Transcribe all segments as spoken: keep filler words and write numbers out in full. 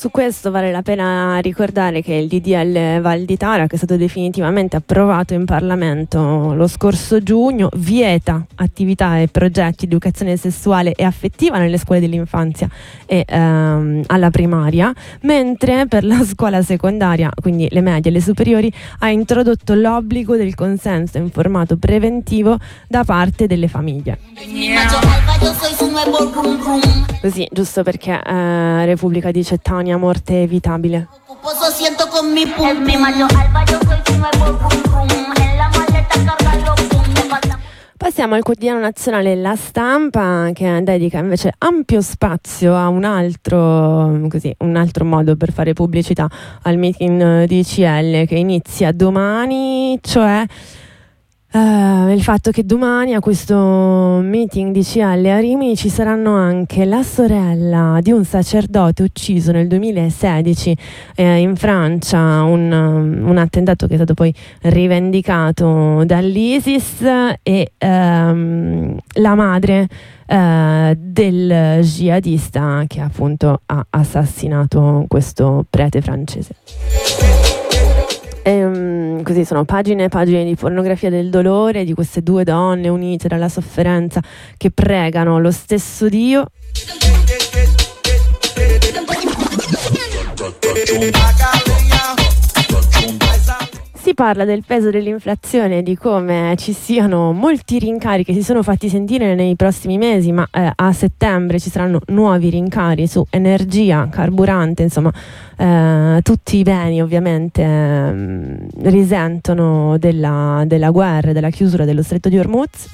su questo vale la pena ricordare che il D D L Valditara, che è stato definitivamente approvato in Parlamento lo scorso giugno, vieta attività e progetti di educazione sessuale e affettiva nelle scuole dell'infanzia e ehm, alla primaria, mentre per la scuola secondaria, quindi le medie e le superiori, ha introdotto l'obbligo del consenso informato preventivo da parte delle famiglie. Così, giusto perché eh, Repubblica dice Tania, morte evitabile. Passiamo al quotidiano nazionale La Stampa, che dedica invece ampio spazio a un altro, così, un altro modo per fare pubblicità al meeting di C L che inizia domani, cioè Uh, il fatto che domani a questo meeting di C L a Rimini ci saranno anche la sorella di un sacerdote ucciso nel duemilasedici eh, in Francia, un, un attentato che è stato poi rivendicato dall'ISIS, e um, la madre uh, del jihadista che appunto ha assassinato questo prete francese. E, um, così sono pagine e pagine di pornografia del dolore di queste due donne unite dalla sofferenza che pregano lo stesso Dio. Si parla del peso dell'inflazione, di come ci siano molti rincari che si sono fatti sentire nei prossimi mesi, ma eh, a settembre ci saranno nuovi rincari su energia, carburante, insomma eh, tutti i beni ovviamente eh, risentono della, della guerra, della chiusura dello stretto di Hormuz.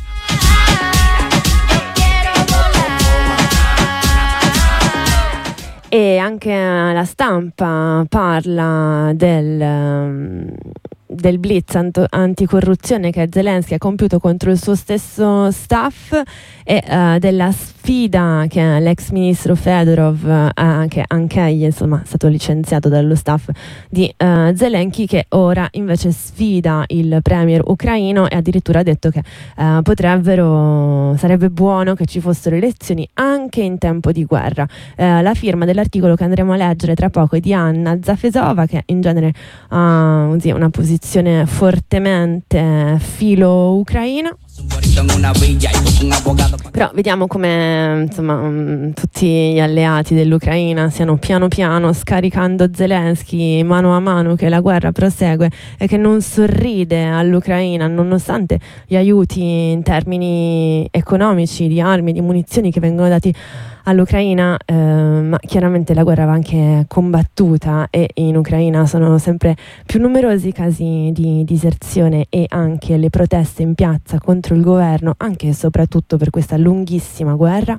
E anche La Stampa parla del, del blitz anticorruzione che Zelensky ha compiuto contro il suo stesso staff e uh, della sfida che l'ex ministro Fedorov, uh, anche, anche egli insomma è stato licenziato dallo staff di uh, Zelensky, che ora invece sfida il premier ucraino e addirittura ha detto che uh, potrebbero, sarebbe buono che ci fossero elezioni anche in tempo di guerra. Uh, la firma dell'articolo che andremo a leggere tra poco è di Anna Zafesova, che in genere ha uh, una posizione fortemente filo-ucraina. Però vediamo come insomma um, tutti gli alleati dell'Ucraina stiano piano piano scaricando Zelensky mano a mano che la guerra prosegue e che non sorride all'Ucraina nonostante gli aiuti in termini economici, di armi, di munizioni che vengono dati all'Ucraina, eh, ma chiaramente la guerra va anche combattuta e in Ucraina sono sempre più numerosi i casi di diserzione e anche le proteste in piazza contro il governo, anche e soprattutto per questa lunghissima guerra.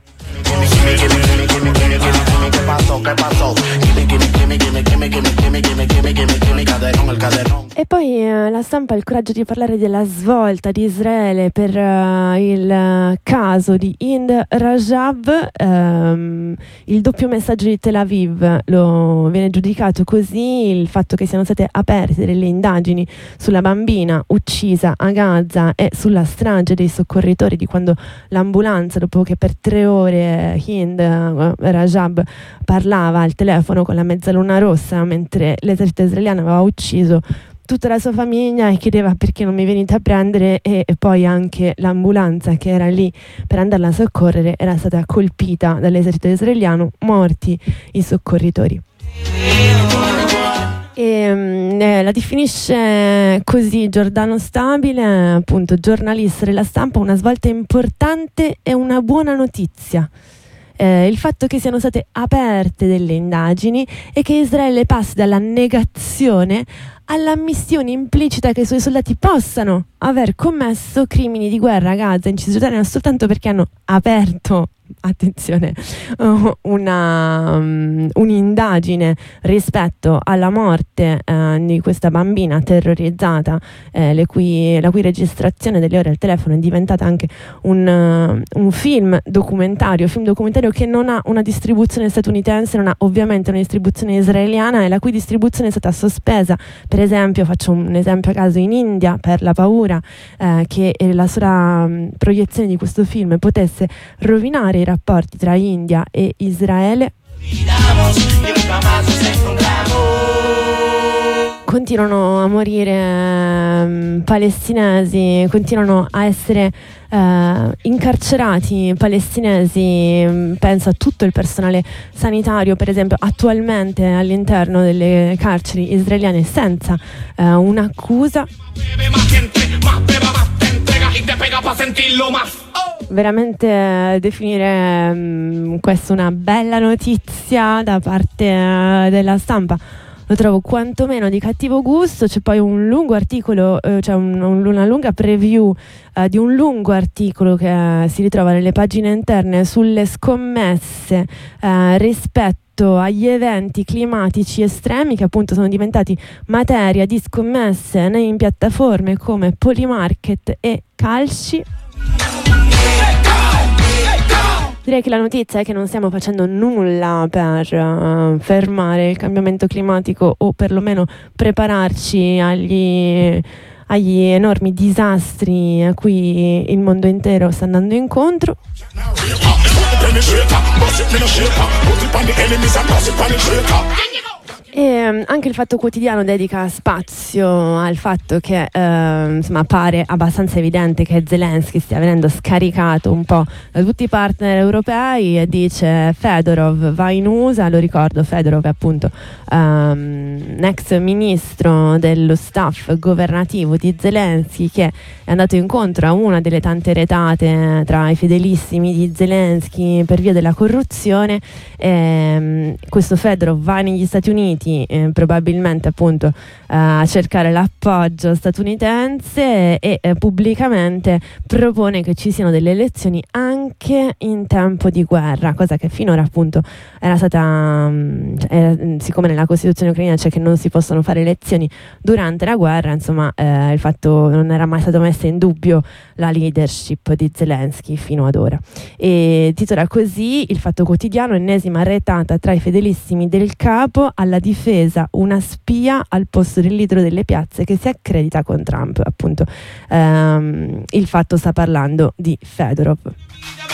E poi eh, La Stampa ha il coraggio di parlare della svolta di Israele per eh, il uh, caso di Hind Rajab. Um, il doppio messaggio di Tel Aviv lo viene giudicato così: il fatto che siano state aperte delle indagini sulla bambina uccisa a Gaza e sulla strage dei soccorritori, di quando l'ambulanza, dopo che per tre ore Hind uh, Rajab parlava al telefono con la mezzaluna rossa mentre l'esercito israeliano aveva ucciso tutta la sua famiglia e chiedeva perché non mi venite a prendere, e, e poi anche l'ambulanza che era lì per andarla a soccorrere era stata colpita dall'esercito israeliano, morti i soccorritori. E, eh, la definisce così Giordano Stabile, appunto giornalista della Stampa: una svolta importante e una buona notizia. Eh, il fatto che siano state aperte delle indagini e che Israele passi dalla negazione all'ammissione implicita che i suoi soldati possano aver commesso crimini di guerra a Gaza in Cisgiordania soltanto perché hanno aperto, attenzione, una, um, un'indagine rispetto alla morte uh, di questa bambina terrorizzata, eh, le cui, la cui registrazione delle ore al telefono è diventata anche un, uh, un film documentario, film documentario che non ha una distribuzione statunitense, non ha ovviamente una distribuzione israeliana, e la cui distribuzione è stata sospesa. Per esempio, faccio un esempio a caso, in India, per la paura eh, che la sola um, proiezione di questo film potesse rovinare i rapporti tra India e Israele. continuano a morire eh, palestinesi, continuano a essere eh, incarcerati palestinesi. Penso a tutto il personale sanitario, per esempio, attualmente all'interno delle carceri israeliane senza eh, un'accusa. Veramente eh, definire um, questa una bella notizia da parte uh, della stampa lo trovo quantomeno di cattivo gusto. C'è poi un lungo articolo, eh, cioè un, un, una lunga preview eh, di un lungo articolo che eh, si ritrova nelle pagine interne sulle scommesse eh, rispetto agli eventi climatici estremi, che appunto sono diventati materia di scommesse in piattaforme come Polymarket e Calci. Direi che la notizia è che non stiamo facendo nulla per uh, fermare il cambiamento climatico, o perlomeno prepararci agli, agli enormi disastri a cui il mondo intero sta andando incontro. E anche il Fatto Quotidiano dedica spazio al fatto che eh, insomma pare abbastanza evidente che Zelensky stia venendo scaricato un po' da tutti i partner europei, e dice: Fedorov va in U S A. Lo ricordo, Fedorov è appunto um, un ex ministro dello staff governativo di Zelensky, che è andato incontro a una delle tante retate tra i fedelissimi di Zelensky per via della corruzione. E, um, questo Fedorov va negli Stati Uniti, Eh, probabilmente appunto eh, a cercare l'appoggio statunitense, e eh, pubblicamente propone che ci siano delle elezioni anche in tempo di guerra, cosa che finora appunto era stata mh, era, siccome nella Costituzione ucraina c'è che non si possono fare elezioni durante la guerra, insomma eh, il fatto non era mai stato messo in dubbio la leadership di Zelensky fino ad ora. E titola così il Fatto Quotidiano: ennesima retata tra i fedelissimi del capo, alla difesa una spia al posto del leader delle piazze che si accredita con Trump. Appunto ehm, il Fatto sta parlando di Fedorov.